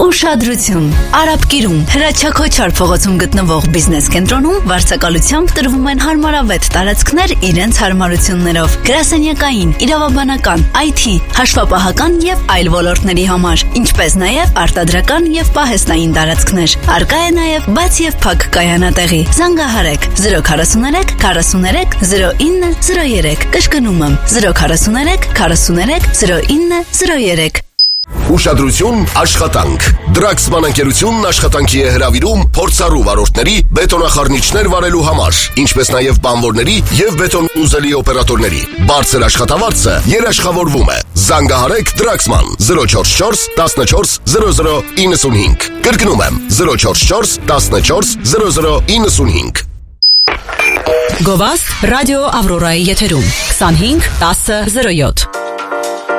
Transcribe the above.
Ուշադրություն, Արաբկիրում Հրաչակոչար փողոցում գտնվող բիզնես կենտրոնում վարձակալությամբ տրվում են հարմարավետ տարածքներ իրենց հարմարություններով, գրասենյակային, իրավաբանական, IT, հաշվապահական եւ այլ ոլորտների համար, ինչպես նաեւ արտադրական եւ պահեստային տարածքներ։ Արկա է նաեւ բաց եւ փակ կայանատեղի։ Զանգահարեք 043 43 0903, կշկնում եմ 043 43 0903։ Ուշադրություն, աշխատանք։ Դրաքսման ընկերությունն աշխատանքի է հրավիրում փորձառու վարորդների բետոնախառնիչներ վարելու համար, ինչպես նաև բանվորների եւ բետոն ուզելի օպերատորների։ Բարձր աշխատավարձը երաշխավորվում է։ Զանգահարեք Դրաքսման 044 14 0095։ Կրկնում եմ 044 14 0095։ Գովաստ ռադիո Ավրորայի եթերում 25 10 07